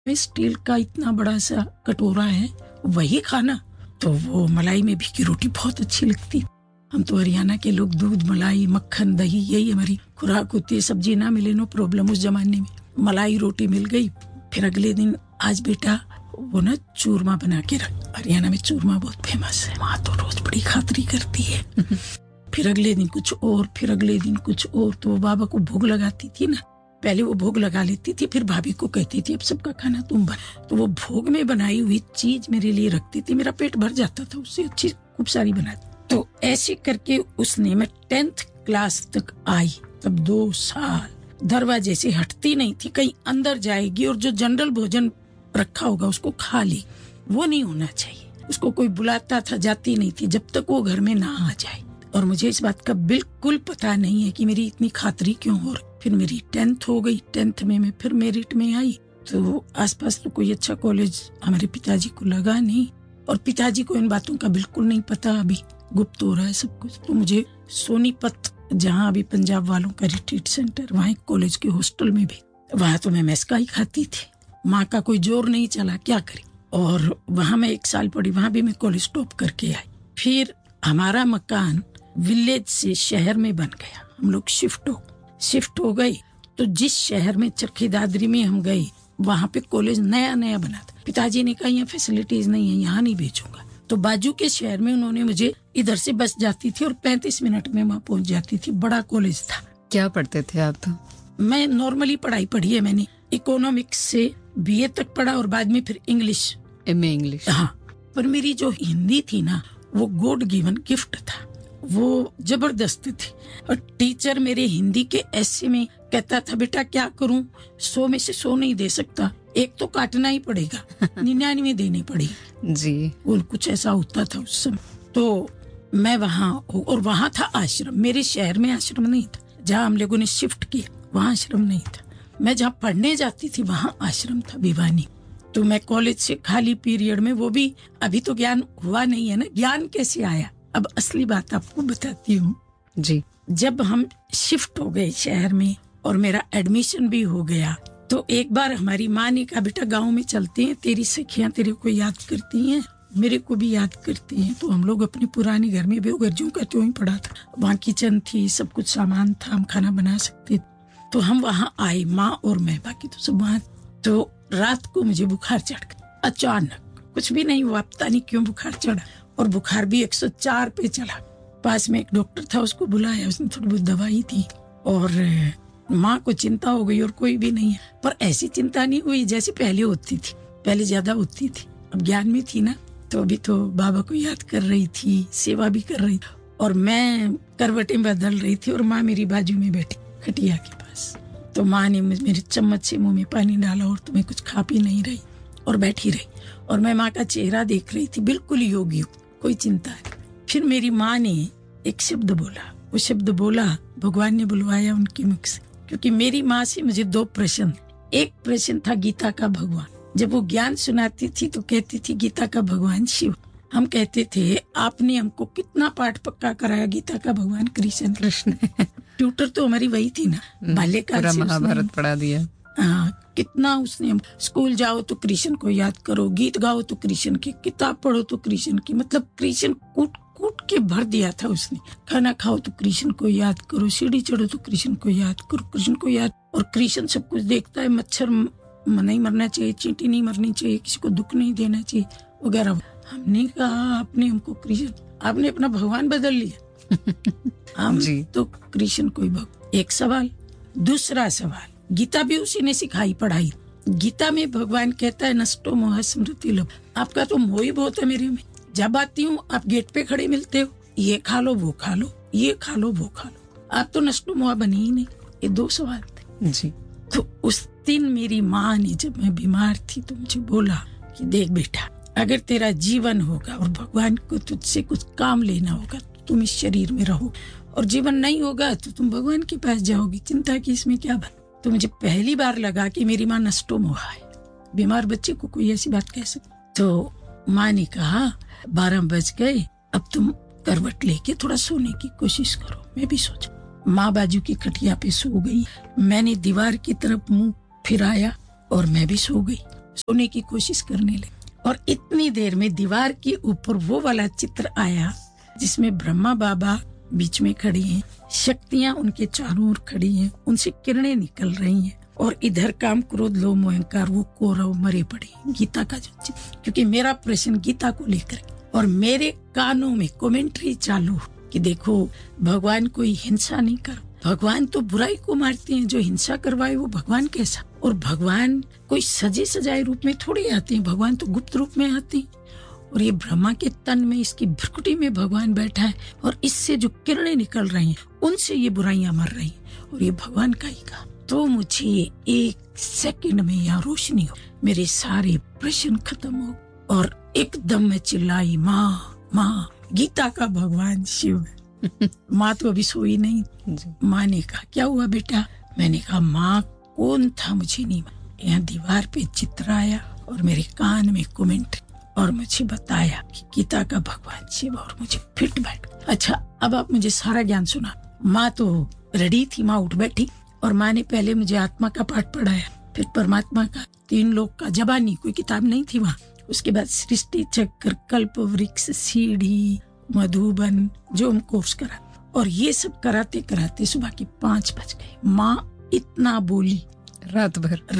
Steel का इतना बड़ा सा कटोरा है, वही खाना। तो वो मलाई में भिगी रोटी बहुत अच्छी लगती। हम तो हरियाणा के लोग दूध, मलाई, मक्खन, दही, यही हमारी खुराक होती है। सब्जी ना मिले नो प्रॉब्लम। उस जमाने में मलाई रोटी मिल गई। फिर अगले दिन आज बेटा वो ना चूरमा बना के रख। हरियाणा में चूरमा बहुत फेमस है, वहाँ तो रोज बड़ी खातरी करती है। फिर अगले दिन कुछ और, फिर अगले दिन कुछ और। तो बाबा को भोग लगाती थी ना, पहले वो भोग लगा लेती थी, फिर भाभी को कहती थी अब सबका खाना तुम बना। तो वो भोग में बनाई हुई चीज मेरे लिए रखती थी, मेरा पेट भर जाता था उससे, अच्छी खूब सारी बनाती। तो ऐसे करके उसने, मैं 10th क्लास तक आई, तब 2 साल दरवाजे से हटती नहीं थी। कहीं अंदर जाएगी और जो जनरल भोजन रखा होगा उसको खा ली, वो नहीं होना चाहिए। उसको कोई बुलाता था, जाती नहीं थी जब तक वो घर में ना आ जाए। और मुझे इस बात का बिल्कुल पता नहीं है कि मेरी इतनी खातरी क्यों हो रही। फिर मेरी 10th हो गई, 10th में मैं फिर मेरिट में आई। तो आसपास तो कोई अच्छा कॉलेज हमारे पिताजी को लगा नहीं, और पिताजी को इन बातों का बिल्कुल नहीं पता, अभी गुप्त हो रहा है सब कुछ। तो मुझे सोनीपत, जहाँ अभी पंजाब वालों का रिट्रीट सेंटर, वहाँ कॉलेज के हॉस्टल में भी, वहाँ तो मैं मेस का ही खाती थी। माँ का कोई जोर नहीं चला, क्या करी। और वहाँ मैं 1 साल पढ़ी, वहाँ भी मैं कॉलेज टॉप करके आई। फिर हमारा मकान विलेज से शहर में बन गया, हम लोग शिफ्ट हो गए। तो जिस शहर में चरखी दादरी में हम गए, वहाँ पे कॉलेज नया बना था। पिताजी ने कहा यहाँ फैसिलिटीज नहीं है, यहाँ नहीं भेजूंगा। तो बाजू के शहर में उन्होंने मुझे, इधर से बस जाती थी और 35 मिनट में वहाँ पहुँच जाती थी। बड़ा कॉलेज था। क्या पढ़ते थे आप? मैं नॉर्मली पढ़ाई पढ़ी है मैंने, इकोनॉमिक्स से BA तक पढ़ा और बाद में फिर इंग्लिश, MA इंग्लिश। हाँ, पर मेरी जो हिंदी थी ना, वो गॉड गिवन गिफ्ट था, वो जबरदस्त थी। और टीचर मेरे हिंदी के ऐसे में कहता था, बेटा क्या करूं, 100 में से 100 नहीं दे सकता, एक तो काटना ही पड़ेगा, 99 देनी पड़ेगी जी। वो कुछ ऐसा होता था उस समय। तो मैं वहाँ, और वहाँ था आश्रम। मेरे शहर में आश्रम नहीं था, जहाँ हम लोगों ने शिफ्ट किया वहाँ आश्रम नहीं था। मैं जहाँ पढ़ने जाती थी वहाँ आश्रम था, भिवानी। तो मैं कॉलेज से खाली पीरियड में, वो भी अभी तो ज्ञान हुआ नहीं है ना, ज्ञान कैसे आया, अब असली बात आपको बताती हूँ जी। जब हम शिफ्ट हो गए शहर में और मेरा एडमिशन भी हो गया, तो एक बार हमारी माँ ने कहा, बेटा गांव में चलते हैं, तेरी सखियां तेरे को याद करती हैं, मेरे को भी याद करती हैं। तो हम लोग अपने पुराने घर में, बेगरजियों का त्यों ही पड़ा था, वहाँ किचन थी, सब कुछ सामान था, हम खाना बना सकते। तो हम वहाँ आए, माँ और मैं, बाकी तो सब वहाँ। तो रात को मुझे बुखार चढ़ गया अचानक, कुछ भी नहीं हुआ, पता नहीं क्यों बुखार चढ़ा, और बुखार भी 104 पे चला। पास में एक डॉक्टर था, उसको बुलाया, उसने थोड़ी बहुत दवाई दी, और माँ को चिंता हो गई और कोई भी नहीं है। पर ऐसी चिंता नहीं हुई जैसे पहले होती थी, पहले ज्यादा होती थी। अब ज्ञान में थी ना, तो अभी तो बाबा को याद कर रही थी, सेवा भी कर रही थी, और मैं करवटें बदल रही थी, और माँ मेरी बाजू में बैठी खटिया के पास। तो माँ ने मेरे चम्मच से मुंह में पानी डाला, और तो मैं कुछ खा पी नहीं रही और बैठी रही, और मैं माँ का चेहरा देख रही थी, बिल्कुल योगी, कोई चिंता नहीं। फिर मेरी माँ ने एक शब्द बोला, वो शब्द बोला भगवान ने बुलवाया उनके मुख से, क्योंकि मेरी माँ से मुझे 2 प्रश्न। एक प्रश्न था गीता का भगवान, जब वो ज्ञान सुनाती थी तो कहती थी गीता का भगवान शिव। हम कहते थे आपने हमको कितना पाठ पक्का कराया, गीता का भगवान कृष्ण। ट्यूटर तो हमारी वही थी ना, बाल्यकाल से महाभारत पढ़ा दिया। हाँ, कितना उसने, स्कूल जाओ तो कृष्ण को याद करो, गीत गाओ तो कृष्ण की, किताब पढ़ो तो कृष्ण की, मतलब कृष्ण कूट कूट के भर दिया था उसने। खाना खाओ तो कृष्ण को याद करो, सीढ़ी चढ़ो तो कृष्ण को याद करो, कृष्ण को याद। और कृष्ण सब कुछ देखता है, मच्छर नहीं मरना चाहिए, चींटी नहीं मरनी चाहिए, किसी को दुख नहीं देना चाहिए वगैरह। हमने कहा आपने हमको कृष्ण, आपने अपना भगवान बदल लिया। हम तो कृष्ण को ही एक सवाल। दूसरा सवाल, गीता भी उसी ने सिखाई पढ़ाई। गीता में भगवान कहता है नष्टो मोह स्मृति लोभ। आपका तो मोह ही बहुत है मेरे में। जब आती हूँ आप गेट पे खड़े मिलते हो, ये खा लो वो खा लो, ये खा लो वो खा लो, आप तो नष्टो मोह बनी ही नहीं। ये 2 सवाल थे जी। तो उस दिन मेरी माँ ने, जब मैं बीमार थी, तो मुझे बोला कि देख बेटा, अगर तेरा जीवन होगा और भगवान को तुझसे कुछ काम लेना होगा तो तुम इस शरीर में रहो, और जीवन नहीं होगा तो तुम भगवान के पास जाओगी, चिंता की इसमें क्या बात। तो मुझे पहली बार लगा कि मेरी माँ नष्टो मोह है, बीमार बच्चे को कोई ऐसी बात कह सकती। तो माँ ने कहा 12 बज गए, अब तुम करवट लेके थोड़ा सोने की कोशिश करो। मैं भी सोचा, माँ बाजू की खटिया पे सो गई, मैंने दीवार की तरफ मुंह फिराया और मैं भी सो गई। सोने की कोशिश करने लगी। और इतनी देर में दीवार के ऊपर वो वाला चित्र आया जिसमें ब्रह्मा बाबा बीच में खड़ी हैं, शक्तियां उनके चारों ओर खड़ी हैं, उनसे किरणें निकल रही हैं, और इधर काम क्रोध लोभ मोह अहंकार वो कौरव मरे पड़े हैं। गीता का जो चित्र, क्योंकि मेरा प्रश्न गीता को लेकर, और मेरे कानों में कमेंट्री चालू कि देखो भगवान कोई हिंसा नहीं कर, भगवान तो बुराई को मारते हैं, जो हिंसा करवाए वो भगवान कैसा। और भगवान कोई सजे सजाए रूप में थोड़ी आते हैं, भगवान तो गुप्त रूप में आते हैं। और ये ब्रह्मा के तन में, इसकी भ्रुकुटी में भगवान बैठा है, और इससे जो किरणें निकल रही हैं उनसे ये बुराइयां मर रही हैं, और ये भगवान का ही काम। तो मुझे एक सेकंड में यहाँ रोशनी हो, मेरे सारे प्रश्न खत्म हो, और एकदम मैं चिल्लाई, माँ माँ, गीता का भगवान शिव है। माँ तो अभी सोई नहीं। माँ ने कहा क्या हुआ बेटा? मैंने कहा माँ कौन था मुझे नहीं, यहाँ दीवार पे चित्र आया और मेरे कान में कमेंट, और मुझे बताया कि गीता का भगवान शिव, और मुझे फिट बैठ। अच्छा अब आप मुझे सारा ज्ञान सुना। माँ तो रेडी थी, माँ उठ बैठी, और माँ ने पहले मुझे आत्मा का पाठ पढ़ाया, फिर परमात्मा का, 3 लोक का, जबानी कोई किताब नहीं थी वहाँ। उसके बाद सृष्टि चक्र, कल्प वृक्ष, सीढ़ी, मधुबन, जो हम कोर्स करा, और ये सब कराते कराते सुबह के 5 बज गए। माँ इतना बोली, रात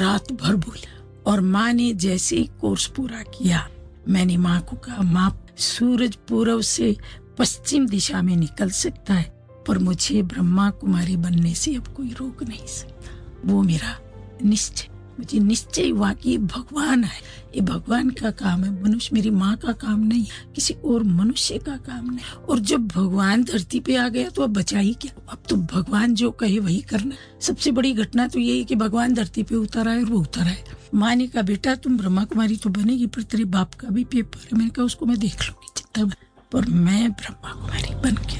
भर बोली। और माँ ने जैसे ही कोर्स पूरा किया, मैंने माँ को कहा, माँ सूरज पूर्व से पश्चिम दिशा में निकल सकता है, पर मुझे ब्रह्मा कुमारी बनने से अब कोई रोक नहीं सकता। वो मेरा निश्चय, मुझे निश्चय हुआ कि ये भगवान है, ये भगवान का काम है, मनुष्य, मेरी माँ का काम नहीं, किसी और मनुष्य का काम नहीं। और जब भगवान धरती पे आ गया तो अब बचा ही क्या? अब तो भगवान जो कहे वही करना। सबसे बड़ी घटना तो यही कि भगवान धरती पे उतर आए, और वो उतर आए। माँ ने कहा बेटा तुम ब्रह्मा कुमारी तो बनेगी, पर तेरे बाप का भी पेपर है। मैंने कहा उसको मैं देख लूंगी, चिंता मत, पर मैं ब्रह्मा कुमारी बन के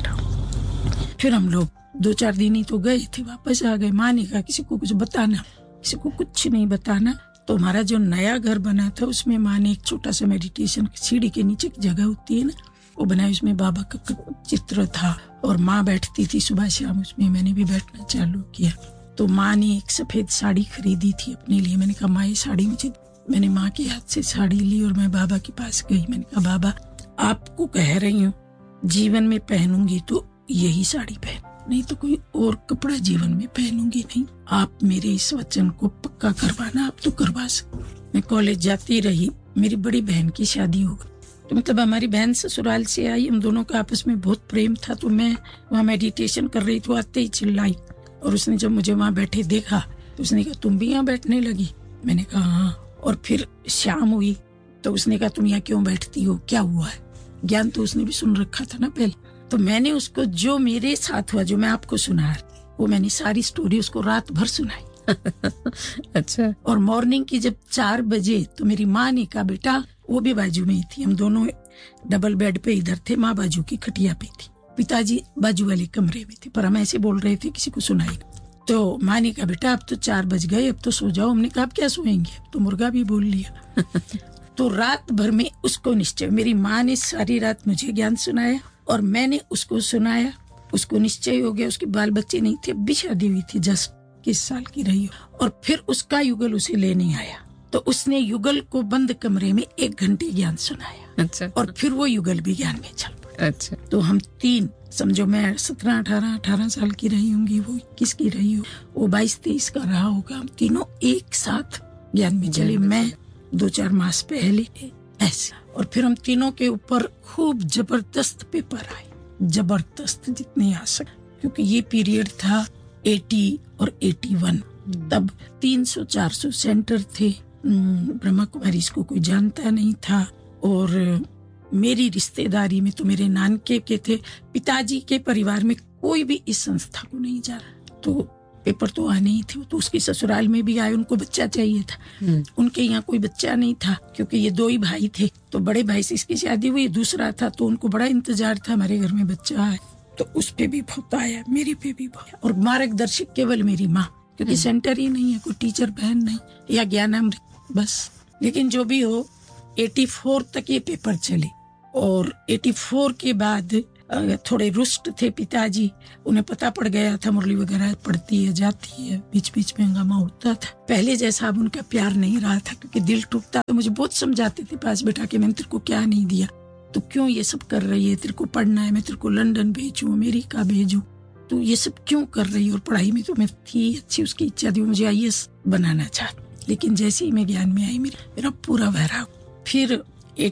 रहूं। फिर हम लोग 2-4 दिन ही तो गए थे, वापस आ गए। माँ ने कहा किसी को कुछ बताना, किसी को कुछ नहीं बताना। तो हमारा जो नया घर बना था उसमें माँ ने एक छोटा सा मेडिटेशन, सीढ़ी के नीचे की जगह होती है ना, वो बनाई। उसमें बाबा का चित्र था, और माँ बैठती थी सुबह शाम उसमें। मैंने भी बैठना चालू किया। तो माँ ने एक सफेद साड़ी खरीदी थी अपने लिए। मैंने कहा माँ ये साड़ी मुझे, मैंने माँ के हाथ से साड़ी ली और मैं बाबा के पास गई। मैंने कहा बाबा आपको कह रही हूँ, जीवन में पहनूंगी तो यही साड़ी पहन, नहीं तो कोई और कपड़ा जीवन में पहनूंगी नहीं। आप मेरे इस वचन को पक्का करवाना, आप तो करवा सकते। मैं कॉलेज जाती रही, मेरी बड़ी बहन की शादी हो गई। तो मतलब हमारी बहन ससुराल से आई, हम दोनों का आपस में बहुत प्रेम था। तो मैं वहाँ मेडिटेशन कर रही थी, आते ही चिल्लाई, और उसने जब मुझे वहाँ बैठे देखा तो उसने कहा तुम भी यहाँ बैठने लगी? मैंने कहा हाँ। और फिर शाम हुई तो उसने कहा तुम यहाँ क्यों बैठती हो, क्या हुआ है? ज्ञान तो उसने भी सुन रखा था ना पहले। तो मैंने उसको जो मेरे साथ हुआ, जो मैं आपको सुना, वो मैंने सारी स्टोरी उसको रात भर सुनाई। अच्छा। और मॉर्निंग की जब 4 बजे तो मेरी माँ ने कहा बेटा, वो भी बाजू में ही थी, हम दोनों डबल बेड पे इधर थे, माँ बाजू की खटिया पे थी, पिताजी बाजू वाले कमरे में थे, पर हम ऐसे बोल रहे थे किसी को सुनाई। तो माँ ने कहा बेटा अब तो 4 बज गए, अब तो सो जाओ। हमने कहा अब क्या सोएंगे, अब तो मुर्गा भी बोल लिया। तो रात भर में उसको निश्चय, मेरी माँ ने सारी रात मुझे ज्ञान सुनाया और मैंने उसको सुनाया। उसको निश्चय हो गया, उसके बाल बच्चे नहीं थे, अभी शादी हुई थी, 21 साल की रही हो। और फिर उसका युगल उसे लेने आया, तो उसने युगल को बंद कमरे में 1 घंटे ज्ञान सुनाया। अच्छा। और फिर वो युगल भी ज्ञान में चल पड़ा। अच्छा। तो हम 3, समझो मैं 17-18 साल की रही होंगी, वो 21 की रही हो, वो 22-23 का रहा होगा। हम तीनों एक साथ ज्ञान में चले। मैं 2-4 मास पहले ऐसे, और फिर हम तीनों के ऊपर खूब जबरदस्त पेपर आए, जबरदस्त जितने आ सके, क्योंकि ये पीरियड था 80 और 81। तब 300-400 सेंटर थे। ब्रह्मा कुमारी इसको कोई जानता नहीं था। और मेरी रिश्तेदारी में तो मेरे नानके के थे, पिताजी के परिवार में कोई भी इस संस्था को नहीं जाना। तो पेपर तो आने ही थे। तो उसके ससुराल में भी आए, उनको बच्चा चाहिए था, उनके यहाँ कोई बच्चा नहीं था, क्योंकि ये 2 ही भाई थे। तो बड़े भाई से इसकी शादी हुई, दूसरा था, तो उनको बड़ा इंतजार था हमारे घर में बच्चा आए। तो उस पे भी बहुत आया, मेरे पे भी बहुत। और मार्गदर्शक केवल मेरी माँ, क्योंकि सेंटर ही नहीं है, कोई टीचर बहन नहीं, या ज्ञानामृत बस। लेकिन जो भी हो, 84 तक ये पेपर चले। और 84 के बाद थोड़े रुष्ट थे पिताजी, उन्हें पता पड़ गया था मुरली वगैरह पढ़ती है, जाती है, बीच बीच में हंगामा उठता था। पहले जैसा अब उनका प्यार नहीं रहा था, क्योंकि दिल टूटता। तो मुझे बहुत समझाते थे पास बैठा के, मैंने तेरे को क्या नहीं दिया, तो क्यों ये सब कर रही है, तेरे को पढ़ना है, मैं तेरे को लंदन भेजूं, अमेरिका भेजूं, तो ये सब क्यों कर रही है। और पढ़ाई में तो मैं थी अच्छी, उसकी इच्छा थी, मुझे IAS बनाना चाहती। लेकिन जैसे ही मैं ज्ञान में आई, मेरा पूरा वैराग। फिर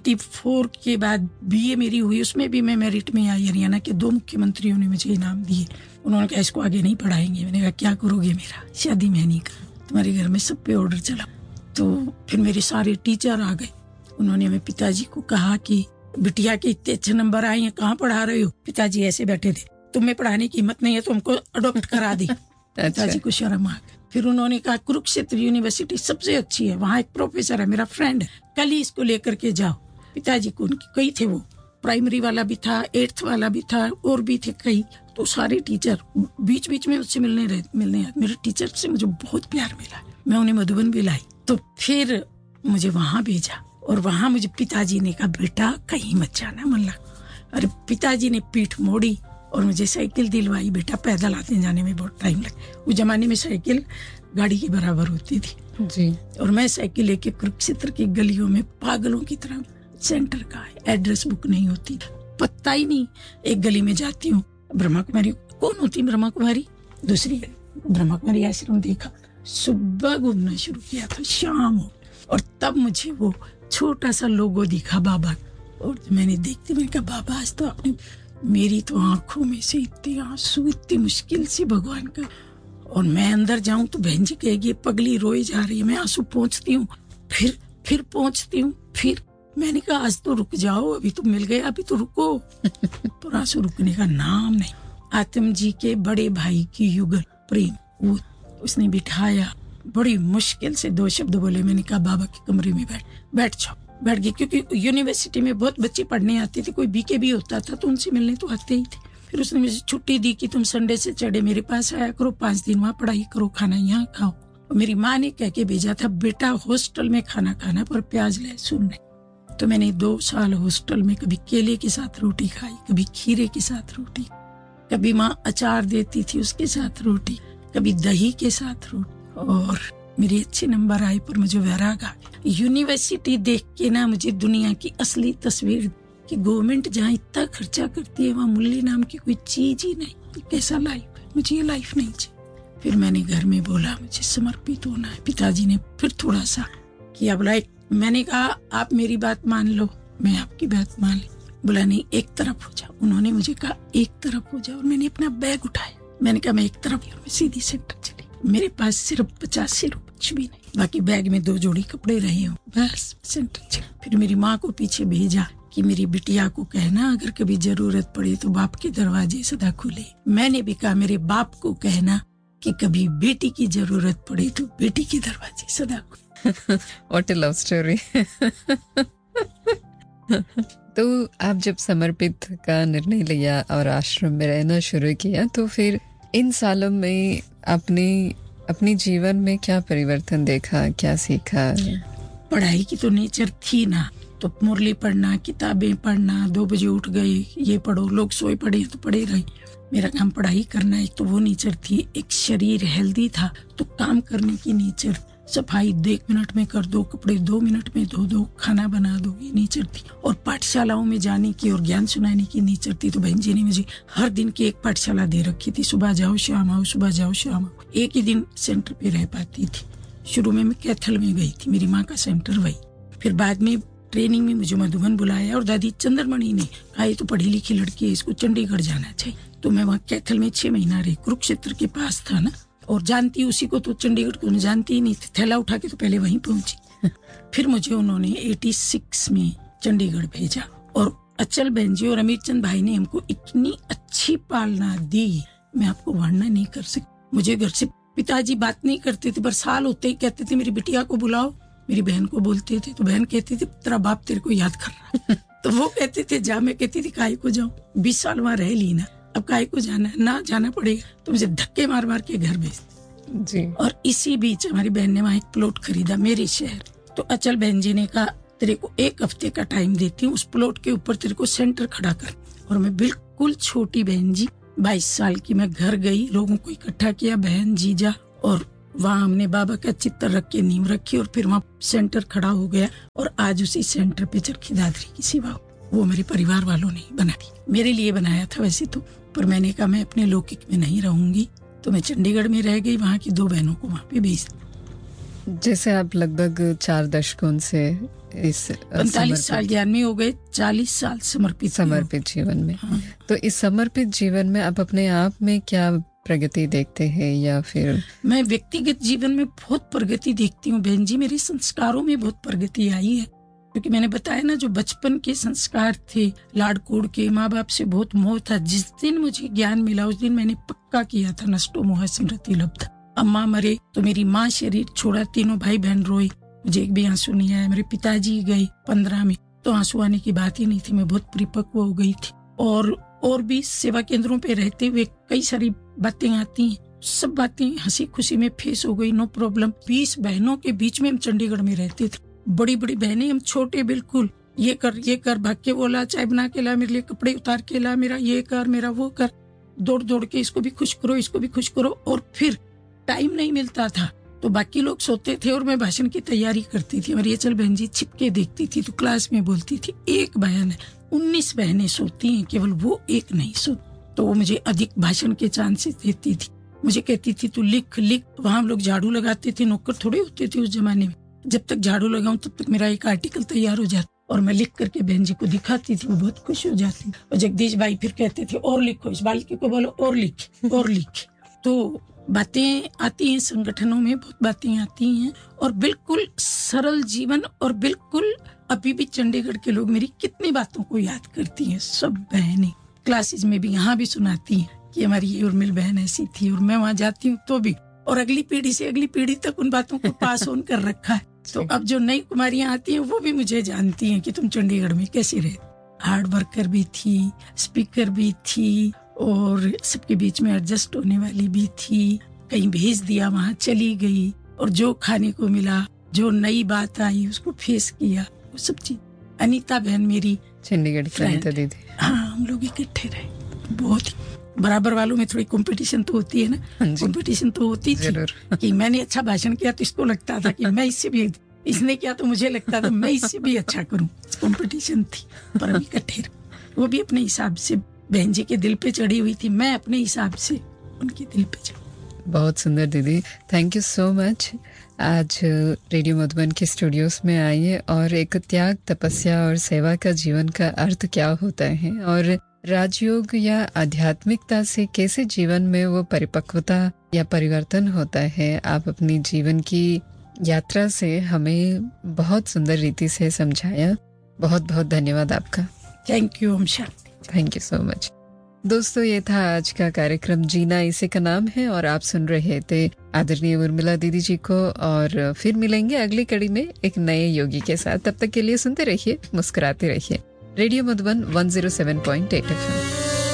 84 के बाद BA मेरी हुई, उसमें भी मैं मेरिट में आई। हरियाणा के 2 मुख्यमंत्रियों ने मुझे इनाम दिए। उन्होंने कहा इसको आगे नहीं पढ़ाएंगे। मैंने कहा क्या करोगे, मेरा शादी मैं नहीं कर, तुम्हारे घर में सब पे ऑर्डर चला। तो फिर मेरे सारे टीचर आ गए। उन्होंने मेरे पिताजी को कहा कि बिटिया के इतने अच्छे नंबर आए हैं, कहाँ पढ़ा रहे हो। पिताजी ऐसे बैठे थे, तुम्हें पढ़ाने की हिम्मत नहीं है तो हमको अडॉप्ट करा दी। पिताजी को शर्म आ गई। फिर उन्होंने कहा कुरुक्षेत्र यूनिवर्सिटी सबसे अच्छी है, वहाँ एक प्रोफेसर है, मेरा फ्रेंड है, कल ही इसको लेकर के जाओ। पिताजी को उनकी कई थे, वो प्राइमरी वाला भी था, 8th वाला भी था, और भी थे कई। तो सारे टीचर बीच बीच में उससे मिलने मेरे टीचर से मुझे बहुत प्यार मिला। मैं उन्हें मधुबन भी लाई। तो फिर मुझे वहाँ भेजा, और वहाँ मुझे पिताजी ने कहा बेटा कहीं मत जाना, मन लगा। अरे पिताजी ने पीठ मोड़ी और मुझे साइकिल दिलवाई। बेटा पैदल आते जाने में बहुत टाइम लगा, उस जमाने में साइकिल गाड़ी के बराबर होती थी जी। और मैं साइकिल लेके कुरुक्षेत्र की गलियों में पागलों की तरह, सेंटर का एड्रेस बुक नहीं होती, पता ही नहीं। एक गली में जाती हूँ, ब्रह्मा कुमारी, कौन होती ब्रह्मा कुमारी, दूसरी ब्रह्मा कुमारी आश्रम देखा। सुबह घूमना शुरू किया था, शाम हो, और तब मुझे वो छोटा सा लोगो दिखा बाबा, और मैंने देखती, मैंने कहा बाबा आज तो आपने, मेरी तो आंखों में से इतने आंसू, इतनी मुश्किल से भगवान का। और मैं अंदर जाऊं तो बहन जी कहेगी पगली रोए जा रही है। मैं आंसू पोंछती हूँ, फिर पोंछती हूँ, फिर मैंने कहा आज तो रुक जाओ, अभी तो मिल गया, अभी तो रुको। तो आंसू रुकने का नाम नहीं। आत्म जी के बड़े भाई की युगल प्रेम, वो उसने बिठाया, बड़ी मुश्किल से 2 शब्द बोले। मैंने कहा बाबा के कमरे में बैठ जाओ। बैठ गई, क्योंकि यूनिवर्सिटी में बहुत बच्चे पढ़ने आते थे, कोई BK भी होता था तो उनसे मिलने तो आते ही थे। फिर उसने मुझे छुट्टी दी कि तुम संडे से चढ़े मेरे पास आया करो, 5 दिन वहाँ पढ़ाई करो, खाना यहाँ खाओ। और मेरी माँ ने कह के भेजा था बेटा हॉस्टल में खाना खाना पर प्याज लहसुन नहीं। तो मैंने 2 साल हॉस्टल में कभी केले के साथ रोटी खाई, कभी खीरे के साथ रोटी, कभी माँ अचार देती थी उसके साथ रोटी, कभी दही के साथ रोटी। और मेरे अच्छे नंबर आए, पर मुझे वैराग आ गया। यूनिवर्सिटी देख के ना मुझे दुनिया की असली तस्वीर, कि गवर्नमेंट जहाँ इतना खर्चा करती है वहाँ मूल्य नाम की कोई चीज ही नहीं। कैसा लाइफ है, मुझे ये लाइफ नहीं चाहिए। फिर मैंने घर में बोला मुझे समर्पित होना है। पिताजी ने फिर थोड़ा सा किया, बोला मैंने कहा आप मेरी बात मान लो, मैं आपकी बात मान ली। बोला नहीं एक तरफ हो जाओ। उन्होंने मुझे कहा एक तरफ हो जाओ, और मैंने अपना बैग उठाया। मैंने कहा मैं एक तरफ, और मैं सीधी सेंटर चली। मेरे पास सिर्फ 85 रुपए, कुछ भी नहीं, बाकी बैग में 2 जोड़ी कपड़े रहे हो, बस सेंटर चली। फिर मेरी माँ को पीछे भेजा कि मेरी बिटिया को कहना अगर कभी जरूरत पड़े तो बाप के दरवाजे सदा खुले। मैंने भी कहा मेरे बाप को कहना कि कभी बेटी की जरूरत पड़े तो बेटी के दरवाजे सदा खुले। What a love story। तो आप जब समर्पित का निर्णय लिया और आश्रम में रहना शुरू किया, तो फिर इन सालों में आपने अपने जीवन में क्या परिवर्तन देखा, क्या सीखा? पढ़ाई की तो नेचर थी ना, तो मुरली पढ़ना, किताबें पढ़ना, 2 बजे उठ गए, ये पढ़ो, लोग सोए पड़े तो पढ़े रहे। मेरा काम पढ़ाई करना, एक तो वो नेचर थी। एक शरीर हेल्दी था तो काम करने की नेचर, सफाई 1 मिनट में कर दो, कपड़े 2 मिनट में धो दो, खाना बना दो, ये नेचर थी। और पाठशालाओं में जाने की और ज्ञान सुनाने की नेचर थी। तो बहन जी ने मुझे हर दिन की एक पाठशाला दे रखी थी, सुबह जाओ शाम आओ, सुबह जाओ शाम आओ। एक ही दिन सेंटर पे रह पाती थी। शुरू में मैं कैथल में गई थी, मेरी माँ का सेंटर वही। फिर बाद में ट्रेनिंग में मुझे मधुबन बुलाया, और दादी चंद्रमणि ने कहा ये तो पढ़ी लिखी लड़की है, इसको चंडीगढ़ जाना चाहिए। तो मैं वहाँ कैथल में 6 महीना रही, कुरुक्षेत्र के पास था ना, और जानती उसी को, तो चंडीगढ़ को जानती ही नहीं थी। थैला उठा के तो पहले वहीं पहुंची। फिर मुझे उन्होंने 86 में चंडीगढ़ भेजा, और अचल बहन जी और अमीर चंद भाई ने हमको इतनी अच्छी पालना दी, मैं आपको वर्णन नहीं कर सकती। मुझे घर से पिताजी बात नहीं करते थे, पर साल होते ही कहते थे मेरी बिटिया को बुलाओ। मेरी बहन को बोलते थे तो बहन कहती थी तेरा बाप तेरे को याद कर रहा है। तो वो कहते थे जा, मैं कहती थी काहे को जाऊं, 20 साल वहाँ रह ली ना, अब काहे को जाना, ना जाना पड़ेगा। तो मुझे धक्के मार मार के घर भेजते जी। और इसी बीच हमारी बहन ने वहाँ एक प्लॉट खरीदा मेरे शहर। तो अचल बहन जी ने कहा तेरे को 1 हफ्ते का टाइम देती हूँ, उस प्लॉट के ऊपर तेरे को सेंटर खड़ा कर। और मैं बिल्कुल बिल्कुल छोटी बहन जी 22 साल की। मैं घर गई, लोगों को इकट्ठा किया, बहन जीजा, और वहाँ हमने बाबा का चित्र रख के नींव रखी और फिर वहाँ सेंटर खड़ा हो गया। और आज उसी सेंटर पे चरखी दादरी की सेवा वो मेरे परिवार वालों ने बनाई, मेरे लिए बनाया था वैसे तो, पर मैंने कहा मैं अपने लौकिक में नहीं रहूंगी, तो मैं चंडीगढ़ में रह गई। वहाँ की 2 बहनों को वहाँ पे भेज। जैसे आप लगभग 4 दशकों से इस 45 साल ज्ञान में हो गए, 40 साल समर्पित जीवन में। हाँ। तो इस समर्पित जीवन में आप अपने आप में क्या प्रगति देखते हैं, या फिर? मैं व्यक्तिगत जीवन में बहुत प्रगति देखती हूँ बहन जी। मेरे संस्कारों में बहुत प्रगति आई है, क्योंकि मैंने बताया ना, जो बचपन के संस्कार थे, लाड़-कोड़ के, माँ बाप से बहुत मोह था। जिस दिन मुझे ज्ञान मिला उस दिन मैंने पक्का किया था, नष्टो मोह स्मृति लब्ध। अम्मा मरे तो मेरी माँ शरीर छोड़ा, तीनों भाई बहन रोए, मुझे एक भी आंसू नहीं आया। मेरे पिताजी गए 15 में, तो आंसू आने की बात ही नहीं थी, मैं बहुत परिपक्व हो गई थी। और भी सेवा केंद्रों पे रहते हुए कई सारी बातें आती हैं, सब बातें हंसी खुशी में फेस हो गई, नो प्रॉब्लम। 20 बहनों के बीच में हम चंडीगढ़ में रहते थे, बड़ी बड़ी बहनें, हम छोटे बिल्कुल। ये कर भाग के बोला, चाय बना के ला, मेरे लिए कपड़े उतार के ला, मेरा ये कर, मेरा वो कर, दौड़ दौड़ के इसको भी खुश करो, इसको भी खुश करो। और फिर टाइम नहीं मिलता था तो बाकी लोग सोते थे और मैं भाषण की तैयारी करती थी। और ये चल बहन जी छिपके देखती थी, तो क्लास में बोलती थी, एक बहन है, 19 बहनें सोती हैं, केवल वो एक नहीं सोती। तो वो मुझे अधिक भाषण के चांसेस देती थी, मुझे कहती थी तू लिख। वहाँ हम लोग झाड़ू लगाते थे, नौकर थोड़े होते थे उस जमाने में। जब तक झाड़ू लगाऊं तब तक मेरा एक आर्टिकल तैयार हो जाता और मैं लिख करके बहन जी को दिखाती थी, वो बहुत खुश हो जाती। और जगदीश भाई फिर कहते थे और लिखो, इस बालकी को बोलो और लिख। तो बातें आती हैं, संगठनों में बहुत बातें आती हैं, और बिल्कुल सरल जीवन। और बिल्कुल अभी भी चंडीगढ़ के लोग मेरी कितनी बातों को याद करती हैं, सब बहनें क्लासेस में भी, यहाँ भी सुनाती हैं कि हमारी ये उर्मिल बहन ऐसी थी। और मैं वहाँ जाती हूँ तो भी, और अगली पीढ़ी से अगली पीढ़ी तक उन बातों को पास ऑन कर रखा है। तो अब जो नई कुमारियां आती हैं वो भी मुझे जानती हैं कि तुम चंडीगढ़ में कैसे रहे। हार्ड वर्कर भी थी, स्पीकर भी थी, और सबके बीच में एडजस्ट होने वाली भी थी। कहीं भेज दिया, वहाँ चली गई, और जो खाने को मिला, जो नई बात आई उसको फेस किया, वो सब चीज। अनीता बहन मेरी चंडीगढ़ की अनीता दीदी, हाँ, हम लोग इकट्ठे रहे। बहुत ही बराबर वालों में थोड़ी कंपटीशन तो होती है ना, कंपटीशन तो होती थी कि मैंने अच्छा भाषण किया तो इसको लगता था कि मैं इससे भी, इसने किया तो मुझे लगता था मैं इससे भी अच्छा करूं। कंपटीशन थी, पर हम इकट्ठे रहे। वो भी अपने हिसाब से बहन जी के दिल पे चढ़ी हुई थी, मैं अपने हिसाब से उनके दिल पे चढ़ी। बहुत सुंदर दीदी, थैंक यू सो मच। आज रेडियो मधुबन के स्टूडियोज में आइए और एक त्याग, तपस्या और सेवा का जीवन का अर्थ क्या होता है, और राजयोग या आध्यात्मिकता से कैसे जीवन में वो परिपक्वता या परिवर्तन होता है, आप अपनी जीवन की यात्रा से हमें बहुत सुंदर रीति से समझाया। बहुत बहुत धन्यवाद आपका। Thank you. Om Shanti. Thank you so much. दोस्तों, ये था आज का कार्यक्रम जीना इसी का नाम है, और आप सुन रहे थे आदरणीय उर्मिला दीदी जी को। और फिर मिलेंगे अगली कड़ी में एक नए योगी के साथ। तब तक के लिए सुनते रहिए, मुस्कुराते रहिए। Radio Madhuban 107.8 FM।